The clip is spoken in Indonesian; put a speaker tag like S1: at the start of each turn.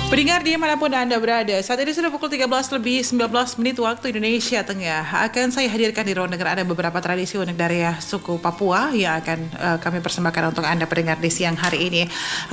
S1: Pendengar dimanapun Anda berada, saat ini sudah pukul 13:19 waktu Indonesia Tengah. Akan saya hadirkan di ruang dengar ada beberapa tradisi unik dari suku Papua yang akan kami persembahkan untuk Anda pendengar di siang hari ini.